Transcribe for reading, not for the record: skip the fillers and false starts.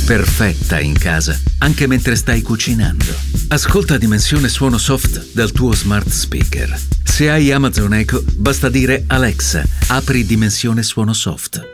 perfetta in casa, anche mentre stai cucinando. Ascolta Dimensione Suono Soft dal tuo smart speaker. Se hai Amazon Echo, basta dire Alexa, apri Dimensione Suono Soft.